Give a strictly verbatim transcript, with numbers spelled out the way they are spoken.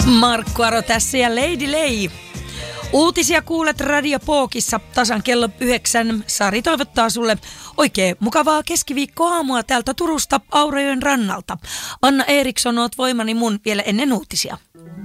Markku Aro tässä ja Lady Lei. Uutisia kuulet Radio Pookissa tasan kello yhdeksän. Sari toivottaa sulle oikein mukavaa keskiviikkoaamua täältä Turusta Aurajoen rannalta. Anna Eriksson, oot voimani mun vielä ennen uutisia.